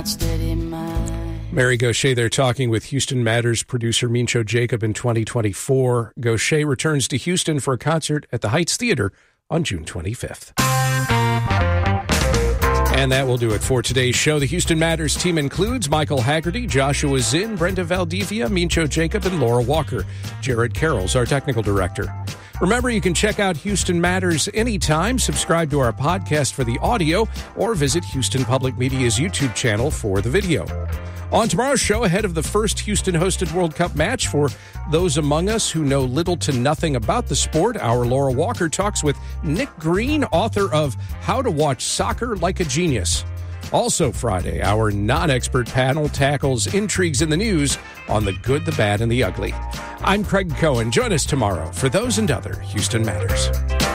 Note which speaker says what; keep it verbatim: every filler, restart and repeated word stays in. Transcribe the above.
Speaker 1: that steady mind.
Speaker 2: Mary Gaucher there talking with Houston Matters producer Mincho Jacob in twenty twenty-four. Gaucher returns to Houston for a concert at the Heights Theater on June twenty-fifth. And that will do it for today's show. The Houston Matters team includes Michael Haggerty, Joshua Zinn, Brenda Valdivia, Mincho Jacob, and Laura Walker. Jared Carroll's our technical director. Remember, you can check out Houston Matters anytime, subscribe to our podcast for the audio, or visit Houston Public Media's YouTube channel for the video. On tomorrow's show, ahead of the first Houston-hosted World Cup match, for those among us who know little to nothing about the sport, our Laura Walker talks with Nick Green, author of How to Watch Soccer Like a Genius. Also Friday, our non-expert panel tackles intrigues in the news on the good, the bad, and the ugly. I'm Craig Cohen. Join us tomorrow for those and other Houston Matters.